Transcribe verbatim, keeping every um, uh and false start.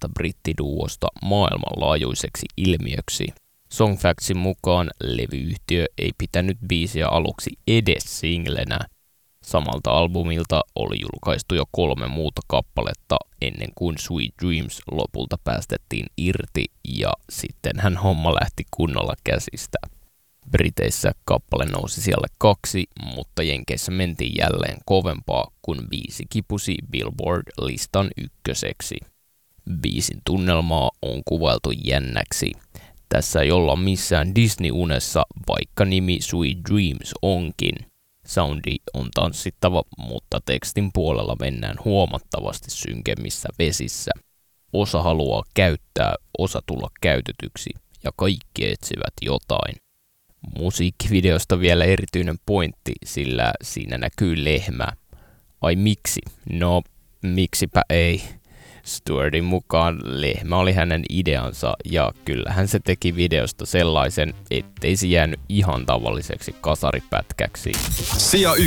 nuoresta brittiduosta maailmanlaajuiseksi ilmiöksi. Songfactsin mukaan levyyhtiö ei pitänyt biisiä aluksi edes singlenä. Samalta albumilta oli julkaistu jo kolme muuta kappaletta ennen kuin Sweet Dreams lopulta päästettiin irti ja sittenhän homma lähti kunnolla käsistä. Briteissä kappale nousi siellä kaksi, mutta Jenkeissä mentiin jälleen kovempaa, kun biisi kipusi Billboard-listan ykköseksi. Biisin tunnelmaa on kuvailtu jännäksi. Tässä ei olla missään Disney-unessa, vaikka nimi Sweet Dreams onkin. Soundi on tanssittava, mutta tekstin puolella mennään huomattavasti synkemmissä vesissä. Osa haluaa käyttää, osa tulla käytetyksi ja kaikki etsivät jotain. Musiikkivideosta vielä erityinen pointti, sillä siinä näkyy lehmä. Ai miksi? No, miksipä ei. Stewartin mukaan lehmä oli hänen ideansa ja kyllähän se teki videosta sellaisen, ettei se jäänyt ihan tavalliseksi kasaripätkäksi.